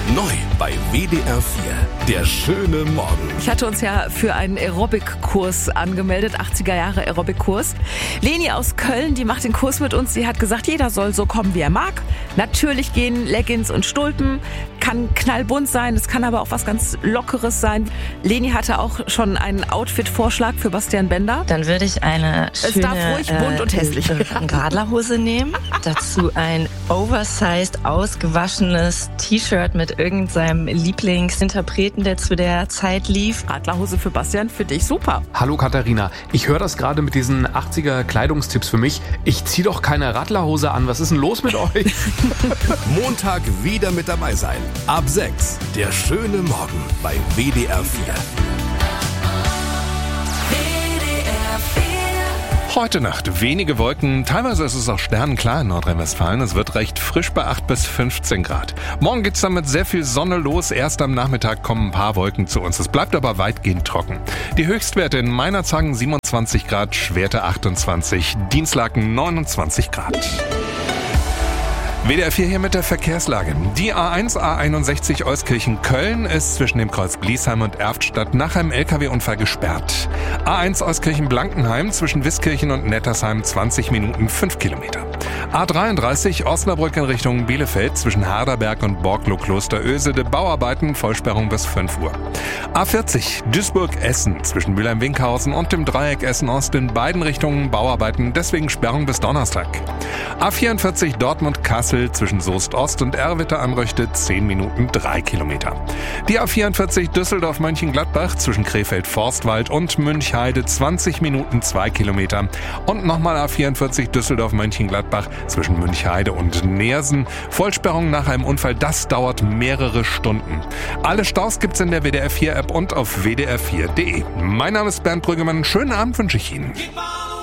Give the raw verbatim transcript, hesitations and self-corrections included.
Neu bei W D R vier, der schöne Morgen. Ich hatte uns ja für einen Aerobic-Kurs angemeldet, achtziger Jahre Aerobic-Kurs. Leni aus Köln, die macht den Kurs mit uns. Sie hat gesagt, jeder soll so kommen, wie er mag. Natürlich gehen Leggings und Stulpen, kann knallbunt sein, es kann aber auch was ganz Lockeres sein. Leni hatte auch schon einen Outfit-Vorschlag für Bastian Bender. Dann würde ich eine schöne es darf ruhig bunt äh, und hässlich. Radlerhose nehmen. Dazu ein oversized, ausgewaschenes T-Shirt mit irgendeinem Lieblingsinterpreten, der zu der Zeit lief. Radlerhose für Bastian, für dich super. Hallo Katharina, ich höre das gerade mit diesen achtziger Kleidungstipps für mich. Ich ziehe doch keine Radlerhose an. Was ist denn los mit euch? Montag wieder mit dabei sein. Ab sechs, der schöne Morgen bei W D R vier. Heute Nacht wenige Wolken, teilweise ist es auch sternenklar in Nordrhein-Westfalen. Es wird recht frisch bei acht bis fünfzehn Grad. Morgen geht's dann mit sehr viel Sonne los. Erst am Nachmittag kommen ein paar Wolken zu uns. Es bleibt aber weitgehend trocken. Die Höchstwerte in Meinerzhagen siebenundzwanzig Grad, Schwerte achtundzwanzig, Dienstlaken neunundzwanzig Grad. W D R vier hier mit der Verkehrslage. Die A eins A einundsechzig Euskirchen-Köln ist zwischen dem Kreuz Bliesheim und Erftstadt nach einem L K W-Unfall gesperrt. A eins Euskirchen-Blankenheim zwischen Wiskirchen und Nettersheim zwanzig Minuten fünf Kilometer. A dreiunddreißig Osnabrück in Richtung Bielefeld zwischen Harderberg und Borglow-Klosterösede Bauarbeiten, Vollsperrung bis fünf Uhr. A vierzig Duisburg-Essen zwischen Mülheim-Winkhausen und dem Dreieck Essen-Ost in beiden Richtungen Bauarbeiten, deswegen Sperrung bis Donnerstag. A vierundvierzig Dortmund-Kassel zwischen Soest-Ost und Erwitte-Anröchte zehn Minuten drei Kilometer. Die A vierundvierzig Düsseldorf-Mönchengladbach zwischen Krefeld-Forstwald und Münchheide zwanzig Minuten zwei Kilometer. Und nochmal A vierundvierzig Düsseldorf-Mönchengladbach zwischen Münchheide und Neersen. Vollsperrung nach einem Unfall, das dauert mehrere Stunden. Alle Staus gibt's in der W D R vier App und auf w d r vier punkt d e. Mein Name ist Bernd Brüggemann. Schönen Abend wünsche ich Ihnen.